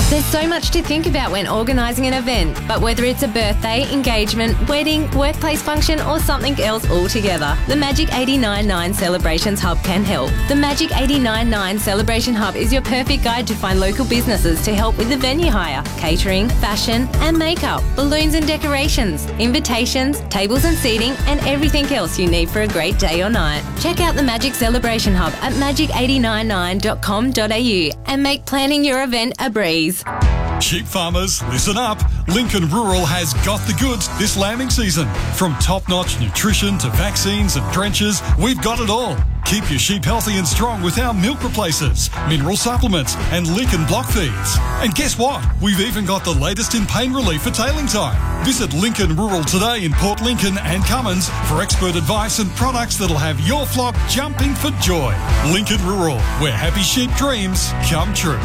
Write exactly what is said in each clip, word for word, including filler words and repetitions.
There's so much to think about when organising an event, but whether it's a birthday, engagement, wedding, workplace function or something else altogether, the Magic eighty-nine point nine Celebrations Hub can help. The Magic eighty-nine point nine Celebration Hub is your perfect guide to find local businesses to help with the venue hire, catering, fashion and makeup, balloons and decorations, invitations, tables and seating and everything else you need for a great day or night. Check out the Magic Celebration Hub at magic eight nine nine dot com dot a u and make planning your event a breeze. Sheep farmers, listen up. Lincoln Rural has got the goods this lambing season. From top-notch nutrition to vaccines and drenches, we've got it all. Keep your sheep healthy and strong with our milk replacers, mineral supplements and lick and block feeds. And guess what? We've even got the latest in pain relief for tailing time. Visit Lincoln Rural today in Port Lincoln and Cummins for expert advice and products that'll have your flock jumping for joy. Lincoln Rural, where happy sheep dreams come true.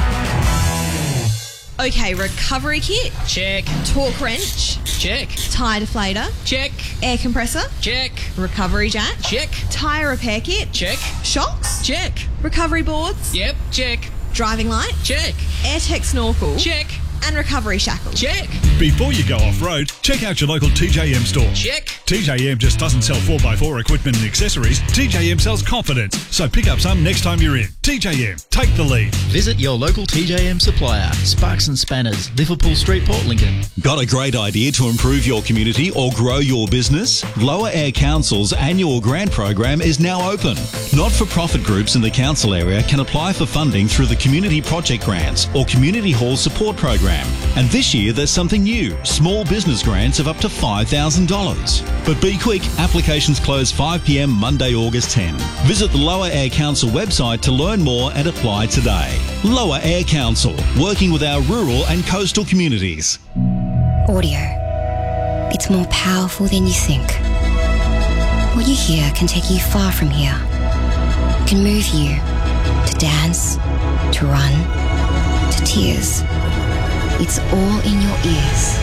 Okay, recovery kit. Check. Torque wrench. Check. Tyre deflator. Check. Air compressor. Check. Recovery jack. Check. Tyre repair kit. Check. Shocks. Check. Recovery boards. Yep, check. Driving light. Check. AirTech snorkel. Check. And recovery shackles. Check. Before you go off-road, check out your local T J M store. Check. T J M just doesn't sell four by four equipment and accessories. T J M sells confidence. So pick up some next time you're in. T J M, take the lead. Visit your local T J M supplier. Sparks and Spanners, Liverpool Street, Port Lincoln. Got a great idea to improve your community or grow your business? Lower Air Council's annual grant program is now open. Not-for-profit groups in the council area can apply for funding through the Community Project Grants or Community Hall Support Program. And this year there's something new, small business grants of up to five thousand dollars. But be quick, applications close five p m Monday, August tenth. Visit the Lower Air Council website to learn more and apply today. Lower Air Council, working with our rural and coastal communities. Audio. It's more powerful than you think. What you hear can take you far from here. It can move you to dance, to run, to tears. It's all in your ears.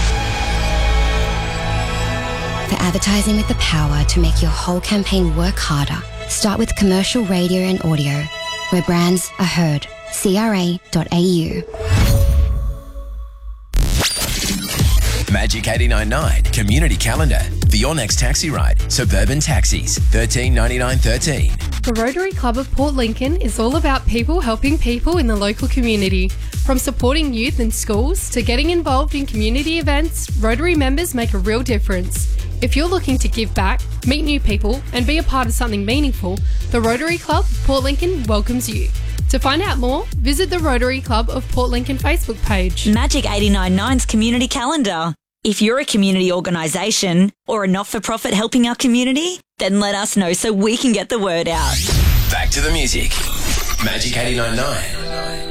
For advertising with the power to make your whole campaign work harder, start with commercial radio and audio, where brands are heard. C R A dot A U. Magic eighty-nine point nine Community Calendar for your next taxi ride. Suburban Taxis, thirteen ninety-nine thirteen. The Rotary Club of Port Lincoln is all about people helping people in the local community. From supporting youth in schools to getting involved in community events, Rotary members make a real difference. If you're looking to give back, meet new people and be a part of something meaningful, the Rotary Club of Port Lincoln welcomes you. To find out more, visit the Rotary Club of Port Lincoln Facebook page. Magic eighty-nine point nine's Community Calendar. If you're a community organisation or a not-for-profit helping our community, then let us know so we can get the word out. Back to the music. Magic eighty-nine point nine.